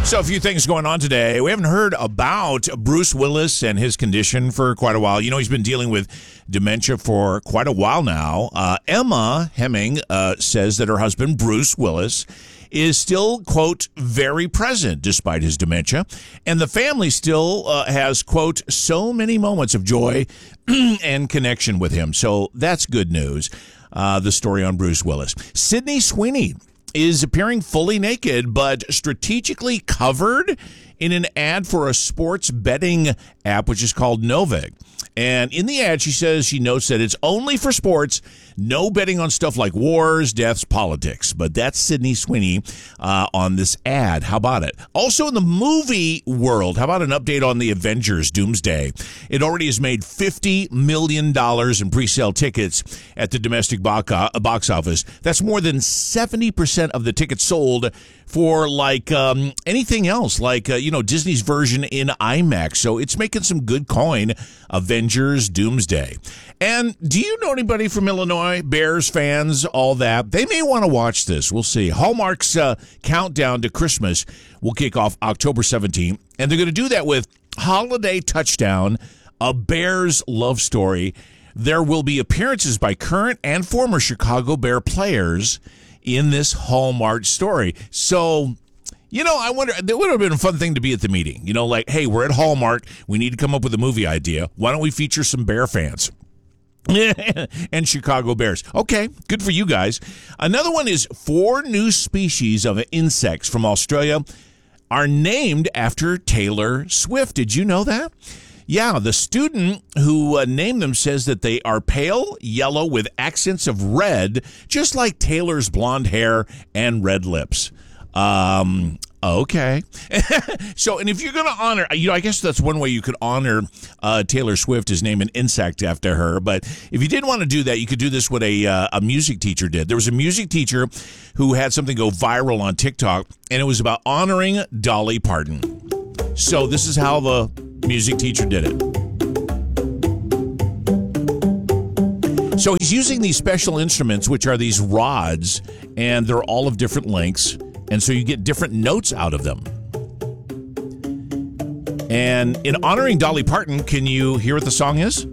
So a few things going on today. We haven't heard about Bruce Willis and his condition for quite a while. You know, he's been dealing with dementia for quite a while now. Emma Hemming says that her husband, Bruce Willis, is still, quote, very present despite his dementia. And the family still has, quote, so many moments of joy and connection with him. So that's good news. The story on Bruce Willis. Sydney Sweeney is appearing fully naked, but strategically covered in an ad for a sports betting app, which is called Novig. And in the ad, she says she notes that it's only for sports, no betting on stuff like wars, deaths, politics. But that's Sydney Sweeney on this ad. How about it? Also in the movie world, how about an update on the Avengers Doomsday? It already has made $50 million in pre-sale tickets at the domestic box office. That's more than 70% of the tickets sold for like anything else, like, Disney's version in IMAX. So it's making some good coin, Avengers Doomsday. And do you know anybody from Illinois, Bears fans, all that? They may want to watch this. We'll see. Hallmark's countdown to Christmas will kick off October 17th, and they're going to do that with Holiday Touchdown, a Bears love story. There will be appearances by current and former Chicago Bear players in this Hallmark story. So, I wonder, it would have been a fun thing to be at the meeting. Like, hey, we're at Hallmark. We need to come up with a movie idea. Why don't we feature some Bear fans? And Chicago Bears. Okay, good for you guys. Another one is 4 new species of insects from Australia are named after Taylor Swift. Did you know that? Yeah, the student who named them says that they are pale yellow with accents of red, just like Taylor's blonde hair and red lips. Okay. So, and if you're going to honor, I guess that's one way you could honor Taylor Swift, is name an insect after her. But if you didn't want to do that, you could do this what a music teacher did. There was a music teacher who had something go viral on TikTok, and it was about honoring Dolly Parton. So this is how the music teacher did it. So he's using these special instruments, which are these rods, and they're all of different lengths. And so you get different notes out of them. And in honoring Dolly Parton, can you hear what the song is?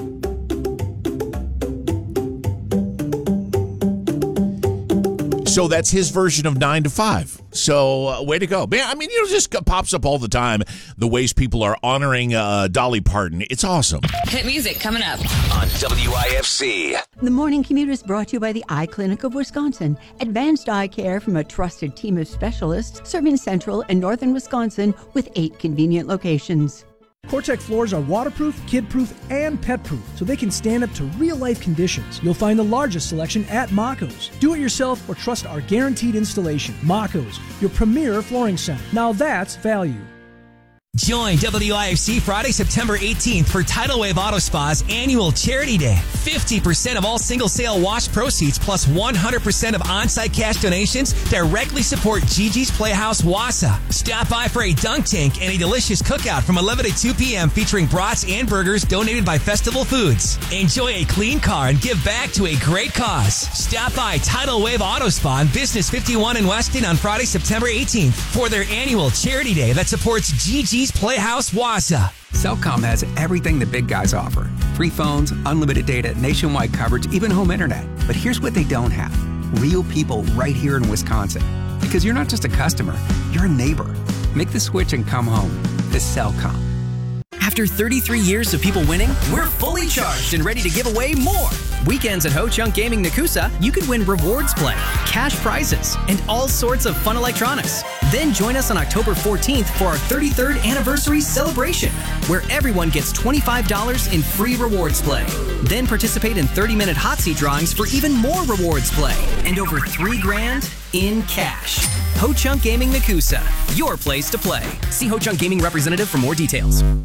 So that's his version of 9 to 5. So way to go. Man, it just pops up all the time, the ways people are honoring Dolly Parton. It's awesome. Hit music coming up on WIFC. The Morning Commute is brought to you by the Eye Clinic of Wisconsin. Advanced eye care from a trusted team of specialists serving central and northern Wisconsin with 8 convenient locations. CORTEC floors are waterproof, kid-proof, and pet-proof, so they can stand up to real-life conditions. You'll find the largest selection at Maco's. Do it yourself or trust our guaranteed installation. Maco's, your premier flooring center. Now that's value. Join WIFC Friday, September 18th for Tidal Wave Auto Spa's annual Charity Day. 50% of all single sale wash proceeds plus 100% of on-site cash donations directly support Gigi's Playhouse Wausau. Stop by for a dunk tank and a delicious cookout from 11 to 2 p.m. featuring brats and burgers donated by Festival Foods. Enjoy a clean car and give back to a great cause. Stop by Tidal Wave Auto Spa on Business 51 in Weston on Friday, September 18th for their annual Charity Day that supports Gigi's Playhouse Wausau. Cellcom has everything the big guys offer. Free phones, unlimited data, nationwide coverage, even home internet. But here's what they don't have. Real people right here in Wisconsin. Because you're not just a customer, you're a neighbor. Make the switch and come home to Cellcom. After 33 years of people winning, we're fully charged and ready to give away more. Weekends at Ho Chunk Gaming Nakusa, you could win rewards play, cash prizes, and all sorts of fun electronics. Then join us on October 14th for our 33rd anniversary celebration, where everyone gets $25 in free rewards play. Then participate in 30-minute hot seat drawings for even more rewards play and over $3,000 in cash. Ho Chunk Gaming Nakusa, your place to play. See Ho Chunk Gaming representative for more details.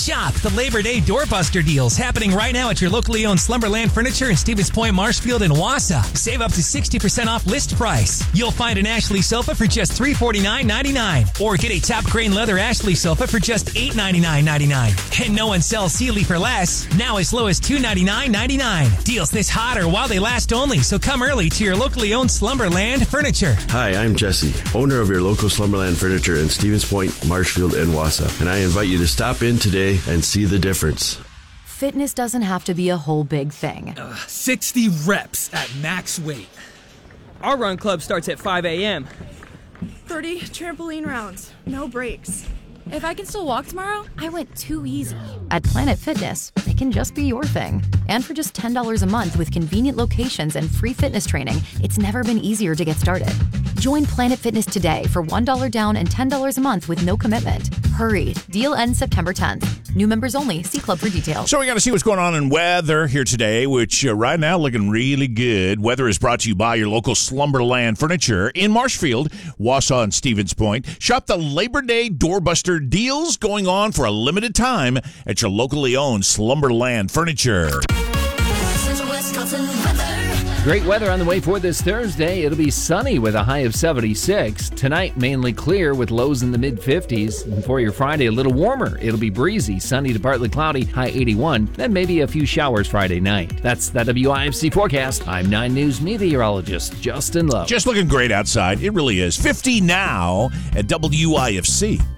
Shop the Labor Day Doorbuster deals happening right now at your locally owned Slumberland Furniture in Stevens Point, Marshfield, and Wausau. Save up to 60% off list price. You'll find an Ashley sofa for just $349.99, or get a top grain leather Ashley sofa for just $899.99. And no one sells Sealy for less, now as low as $299.99. Deals this hot or while they last only, so come early to your locally owned Slumberland Furniture. Hi, I'm Jesse, owner of your local Slumberland Furniture in Stevens Point, Marshfield, and Wausau, and I invite you to stop in today and see the difference. Fitness doesn't have to be a whole big thing. 60 reps at max weight. Our run club starts at 5 a.m. 30 trampoline rounds, no breaks. If I can still walk tomorrow, I went too easy. At Planet Fitness, it can just be your thing. And for just $10 a month with convenient locations and free fitness training, it's never been easier to get started. Join Planet Fitness today for $1 down and $10 a month with no commitment. Hurry. Deal ends September 10th. New members only. See club for details. So we got to see what's going on in weather here today, which right now looking really good. Weather is brought to you by your local Slumberland Furniture in Marshfield, Wausau, and Stevens Point. Shop the Labor Day Doorbuster deals going on for a limited time at your locally owned Slumberland Furniture. Great weather on the way for this Thursday. It'll be sunny with a high of 76. Tonight, mainly clear with lows in the mid-50s. And for your Friday, a little warmer. It'll be breezy, sunny to partly cloudy, high 81. Then maybe a few showers Friday night. That's the WIFC forecast. I'm 9 News meteorologist Justin Lowe. Just looking great outside. It really is. 50 now at WIFC.